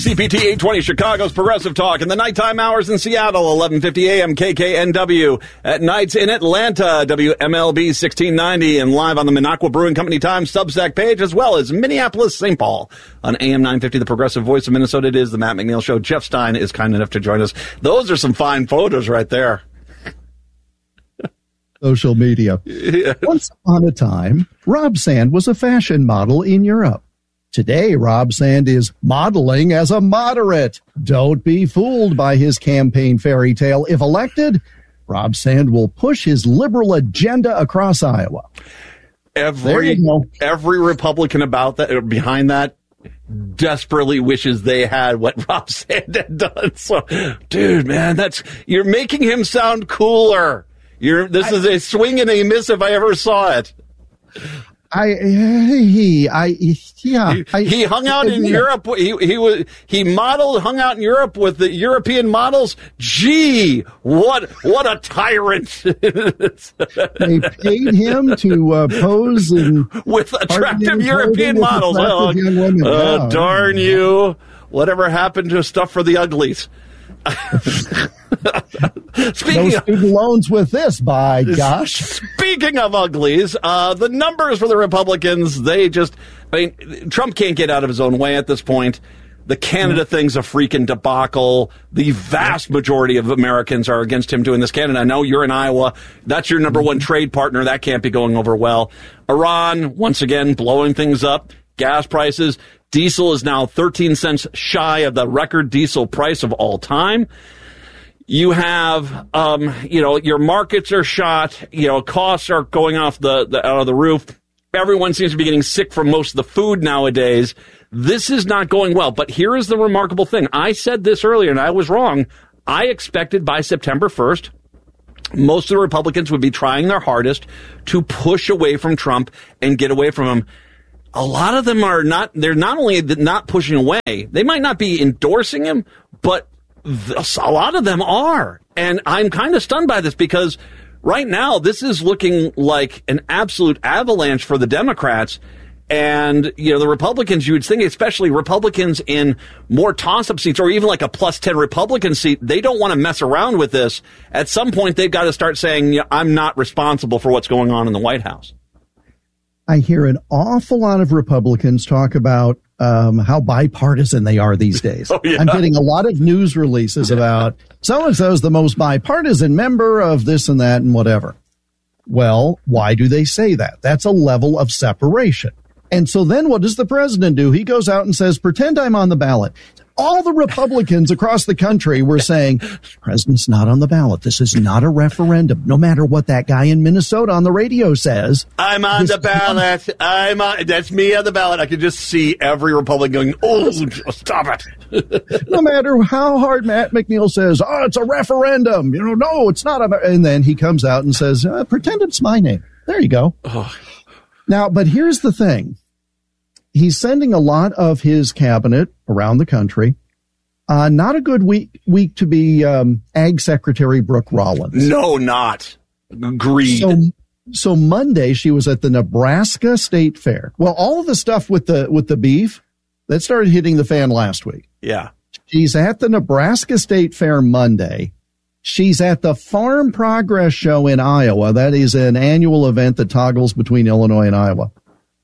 CPT 820, Chicago's Progressive Talk. In the nighttime hours in Seattle, 1150 AM KKNW. At nights in Atlanta, WMLB 1690. And live on the Minocqua Brewing Company Times Substack page, as well as Minneapolis, St. Paul. On AM 950, the Progressive Voice of Minnesota, it is the Matt McNeil Show. Jeff Stein is kind enough to join us. Those are some fine photos right there. Social media. Yeah. Once upon a time, Rob Sand was a fashion model in Europe. Today, Rob Sand is modeling as a moderate. Don't be fooled by his campaign fairy tale. If elected, Rob Sand will push his liberal agenda across Iowa. Every Republican behind that desperately wishes they had what Rob Sand had done. So, dude, man, you're making him sound cooler. This is a swing and a miss if I ever saw it. He hung out in Europe. He hung out in Europe with the European models. Gee, what a tyrant! They paid him to pose with attractive European models. Young women. Darn you! Whatever happened to stuff for the uglies? No student loans with this, by gosh. Speaking of uglies, the numbers for the Republicans, Trump can't get out of his own way at this point. The Canada thing's a freaking debacle. The vast majority of Americans are against him doing this. Canada, I know you're in Iowa. That's your number one trade partner. That can't be going over well. Iran, once again, blowing things up. Gas prices. Diesel is now 13 cents shy of the record diesel price of all time. You have, your markets are shot. Costs are going off out of the roof. Everyone seems to be getting sick from most of the food nowadays. This is not going well. But here is the remarkable thing. I said this earlier, and I was wrong. I expected by September 1st, most of the Republicans would be trying their hardest to push away from Trump and get away from him. A lot of them are not, they're not only not pushing away, they might not be endorsing him, but a lot of them are. And I'm kind of stunned by this because right now this is looking like an absolute avalanche for the Democrats. And, the Republicans, you would think, especially Republicans in more toss-up seats or even like a plus 10 Republican seat, they don't want to mess around with this. At some point, they've got to start saying, I'm not responsible for what's going on in the White House. I hear an awful lot of Republicans talk about how bipartisan they are these days. Oh, yeah. I'm getting a lot of news releases about so-and-so is the most bipartisan member of this and that and whatever. Well, why do they say that? That's a level of separation. And so then what does the president do? He goes out and says, pretend I'm on the ballot. All the Republicans across the country were saying, the president's not on the ballot. This is not a referendum. No matter what that guy in Minnesota on the radio says. I'm on the ballot. That's me on the ballot. I can just see every Republican going, oh, stop it. No matter how hard Matt McNeil says, it's a referendum. No, it's not. And then he comes out and says, pretend it's my name. There you go. Oh. Now, but here's the thing. He's sending a lot of his cabinet around the country. Not a good week to be Ag Secretary Brooke Rollins. No, not. Agreed. So Monday she was at the Nebraska State Fair. Well, all of the stuff with the beef that started hitting the fan last week. Yeah. She's at the Nebraska State Fair Monday. She's at the Farm Progress Show in Iowa. That is an annual event that toggles between Illinois and Iowa.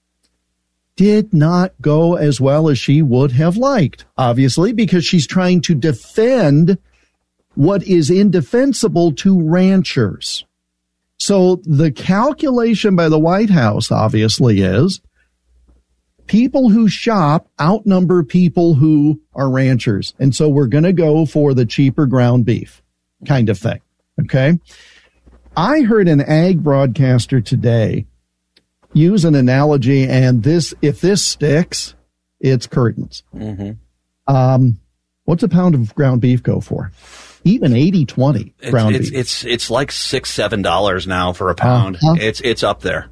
Did not go as well as she would have liked, obviously, because she's trying to defend what is indefensible to ranchers. So the calculation by the White House, obviously, is people who shop outnumber people who are ranchers. And so we're going to go for the cheaper ground beef kind of thing. Okay. I heard an ag broadcaster today use an analogy, and if this sticks, it's curtains. Mm-hmm. What's a pound of ground beef go for? Even 80-20 ground beef. It's like $6-7 now for a pound. It's up there.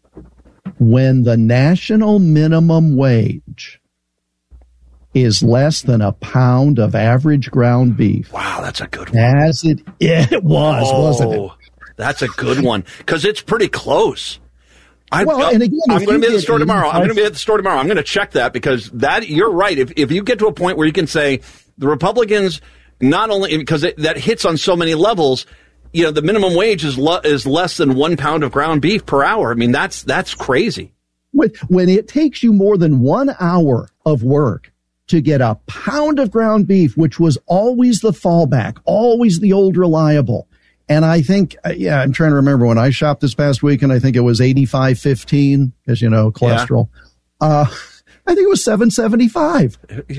When the national minimum wage is less than a pound of average ground beef. Wow, that's a good one. It was, wasn't it? That's a good one because it's pretty close. I'm going to be at the store tomorrow. I'm going to check that, because that, you're right. If you get to a point where you can say the Republicans, not only because that hits on so many levels, the minimum wage is less than 1 pound of ground beef per hour. I mean, that's crazy. When it takes you more than 1 hour of work to get a pound of ground beef, which was always the fallback, always the old reliable. And I think, I'm trying to remember when I shopped this past weekend, I think it was 85.15, because, cholesterol. Yeah. I think it was $7.75.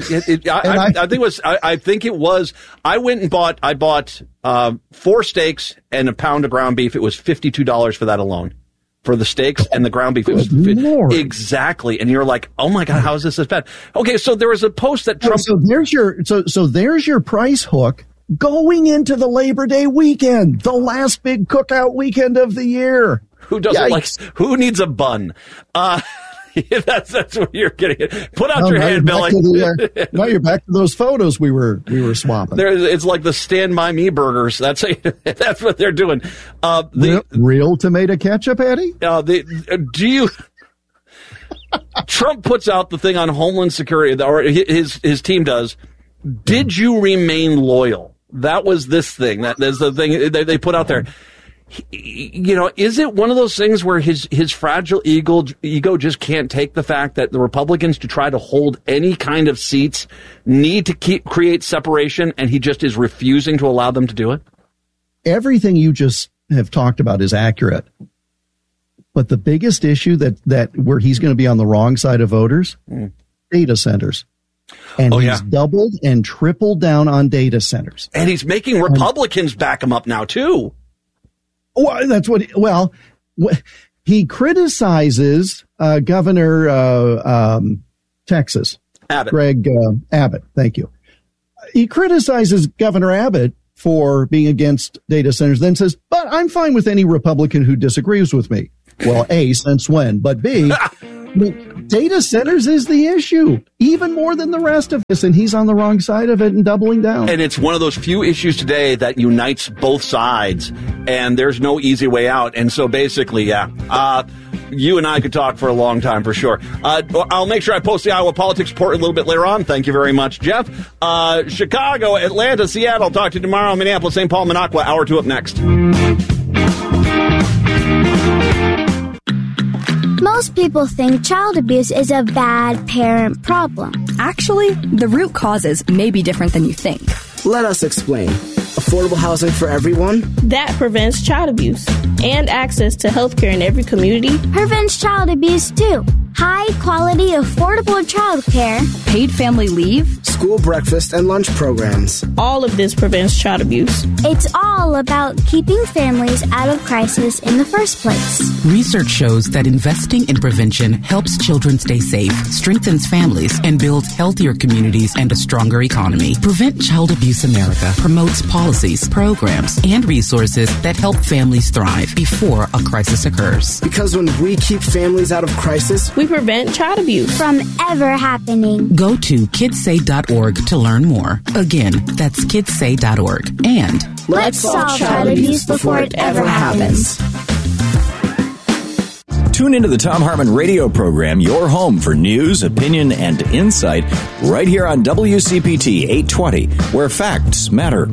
I think it was. I went and bought 4 steaks and a pound of ground beef. It was $52 for that alone. For the steaks and the ground beef. It was exactly. And you're like, oh my God, how is this bad? Okay, so there was a post that Trump. So there's your price hook going into the Labor Day weekend, the last big cookout weekend of the year. Who doesn't who needs a bun? That's what you're getting at. Put out your hand, Billy. Now you're back to those photos we were swapping. It's like the Stand By Me burgers. That's what they're doing. Real tomato ketchup, Eddie? Trump puts out the thing on Homeland Security, or his team does. Did you remain loyal? That was this thing. That's the thing they put out there. Is it one of those things where his fragile ego just can't take the fact that the Republicans, to try to hold any kind of seats, need to create separation, and he just is refusing to allow them to do it? Everything you just have talked about is accurate. But the biggest issue that where he's going to be on the wrong side of voters, data centers. And he's doubled and tripled down on data centers. And he's making Republicans back him up now, too. Well, that's he criticizes Governor Texas, Abbott. Greg Abbott. Thank you. He criticizes Governor Abbott for being against data centers, then says, but I'm fine with any Republican who disagrees with me. Well, A, since when? But B, data centers is the issue, even more than the rest of this, and he's on the wrong side of it and doubling down. And it's one of those few issues today that unites both sides, and there's no easy way out. And so basically, you and I could talk for a long time for sure. I'll make sure I post the Iowa Politics Report a little bit later on. Thank you very much, Jeff. Chicago, Atlanta, Seattle. Talk to you tomorrow. Minneapolis, St. Paul, Minocqua. Hour 2 up next. Most people think child abuse is a bad parent problem. Actually, the root causes may be different than you think. Let us explain. Affordable housing for everyone? That prevents child abuse. And access to health care in every community. Prevents child abuse, too. High-quality, affordable child care. Paid family leave. School breakfast and lunch programs. All of this prevents child abuse. It's all about keeping families out of crisis in the first place. Research shows that investing in prevention helps children stay safe, strengthens families, and builds healthier communities and a stronger economy. Prevent Child Abuse America promotes policies, programs, and resources that help families thrive before a crisis occurs. Because when we keep families out of crisis, we prevent child abuse from ever happening. Go to kidssay.org to learn more. Again, that's kidssay.org. And let's solve child abuse before it ever happens. Tune into the Thom Hartmann radio program, your home for news, opinion, and insight, right here on WCPT 820, where facts matter.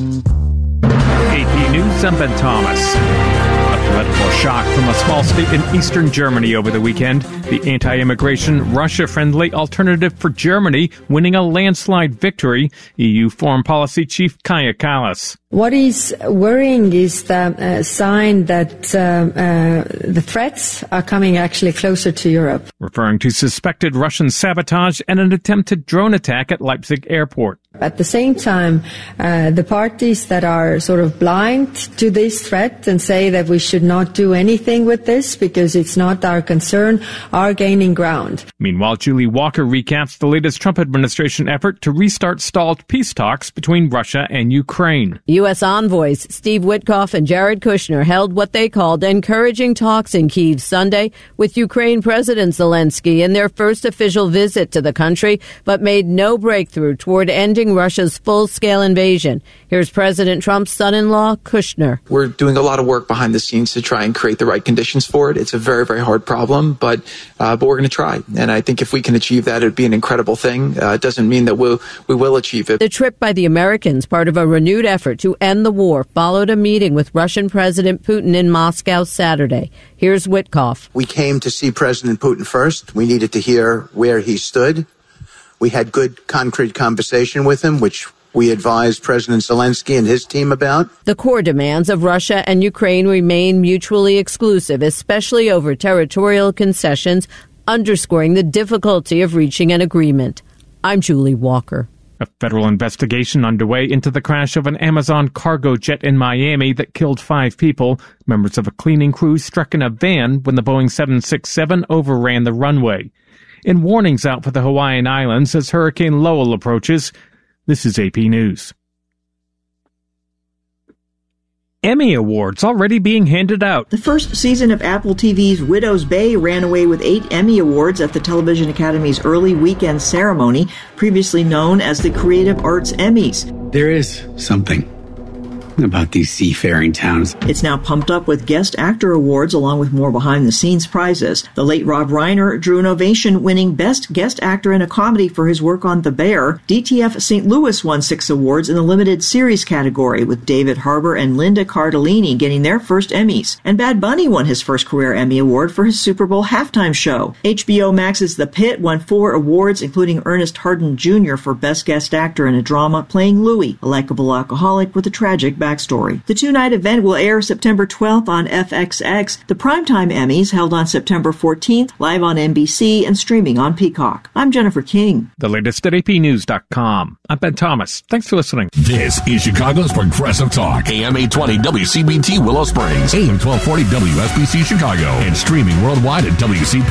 AP News, I'm Ben Thomas. Political shock from a small state in eastern Germany over the weekend. The anti-immigration, Russia-friendly Alternative for Germany winning a landslide victory. EU Foreign Policy Chief Kaja Kallas. What is worrying is the sign that the threats are coming actually closer to Europe. Referring to suspected Russian sabotage and an attempted drone attack at Leipzig airport. At the same time, the parties that are sort of blind to this threat and say that we should not do anything with this because it's not our concern are gaining ground. Meanwhile, Julie Walker recaps the latest Trump administration effort to restart stalled peace talks between Russia and Ukraine. U.S. envoys Steve Witkoff and Jared Kushner held what they called encouraging talks in Kyiv Sunday with Ukraine President Zelensky in their first official visit to the country, but made no breakthrough toward ending demanding Russia's full-scale invasion. Here's President Trump's son-in-law, Kushner. We're doing a lot of work behind the scenes to try and create the right conditions for it. It's a very, very hard problem, but we're going to try. And I think if we can achieve that, it would be an incredible thing. It doesn't mean that we will achieve it. The trip by the Americans, part of a renewed effort to end the war, followed a meeting with Russian President Putin in Moscow Saturday. Here's Witkoff. We came to see President Putin first. We needed to hear where he stood. We had good, concrete conversation with him, which we advised President Zelensky and his team about. The core demands of Russia and Ukraine remain mutually exclusive, especially over territorial concessions, underscoring the difficulty of reaching an agreement. I'm Julie Walker. A federal investigation underway into the crash of an Amazon cargo jet in Miami that killed 5 people. Members of a cleaning crew struck in a van when the Boeing 767 overran the runway. In warnings out for the Hawaiian Islands as Hurricane Lowell approaches. This is AP News. Emmy Awards already being handed out. The first season of Apple TV's Widow's Bay ran away with 8 Emmy Awards at the Television Academy's early weekend ceremony, previously known as the Creative Arts Emmys. There is something about these seafaring towns. It's now pumped up with Guest Actor Awards along with more behind-the-scenes prizes. The late Rob Reiner drew an ovation winning Best Guest Actor in a Comedy for his work on The Bear. DTF St. Louis won 6 awards in the Limited Series category, with David Harbour and Linda Cardellini getting their first Emmys. And Bad Bunny won his first career Emmy Award for his Super Bowl halftime show. HBO Max's The Pit won 4 awards, including Ernest Hardin Jr. for Best Guest Actor in a Drama, playing Louis, a likable alcoholic with a tragic backstory. The 2-night event will air September 12th on FXX. The Primetime Emmys held on September 14th, live on NBC and streaming on Peacock. I'm Jennifer King. The latest at apnews.com. I'm Ben Thomas. Thanks for listening. This is Chicago's Progressive Talk. AM 820 WCBT Willow Springs. AM 1240 WSBC Chicago. And streaming worldwide at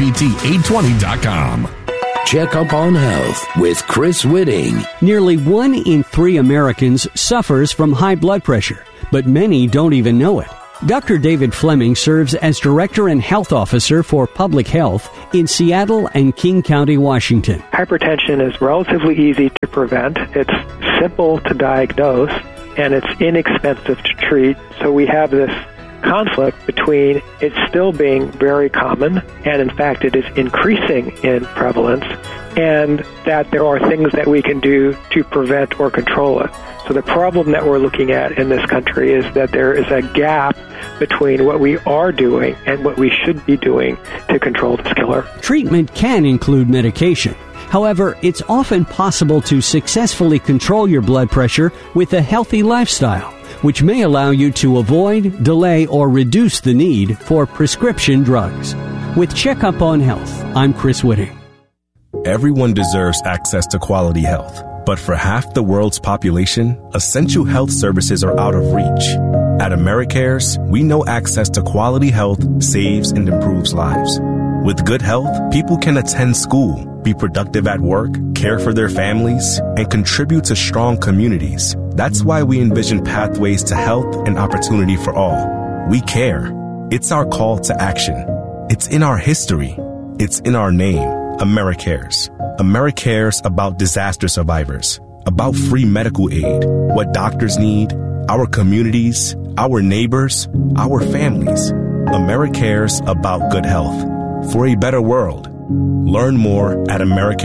WCPT820.com. Check Up on Health with Chris Whitting. Nearly 1 in 3 Americans suffers from high blood pressure, but many don't even know it. Dr. David Fleming serves as Director and Health Officer for Public Health in Seattle and King County, Washington. Hypertension is relatively easy to prevent. It's simple to diagnose, and it's inexpensive to treat. So we have this conflict between it still being very common, and in fact it is increasing in prevalence, and that there are things that we can do to prevent or control it. So the problem that we're looking at in this country is that there is a gap between what we are doing and what we should be doing to control this killer. Treatment can include medication. However, it's often possible to successfully control your blood pressure with a healthy lifestyle, which may allow you to avoid, delay, or reduce the need for prescription drugs. With Checkup on Health, I'm Chris Whitting. Everyone deserves access to quality health, but for half the world's population, essential health services are out of reach. At AmeriCares, we know access to quality health saves and improves lives. With good health, people can attend school, be productive at work, care for their families, and contribute to strong communities. That's why we envision pathways to health and opportunity for all. We care. It's our call to action. It's in our history. It's in our name, AmeriCares. AmeriCares about disaster survivors, about free medical aid, what doctors need, our communities, our neighbors, our families. AmeriCares about good health. For a better world. Learn more at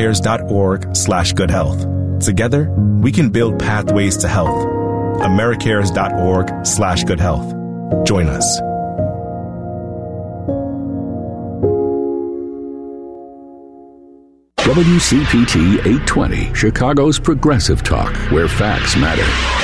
americares.org/goodhealth. Together, we can build pathways to health. americares.org/goodhealth. Join us. WCPT 820, Chicago's Progressive Talk, where facts matter.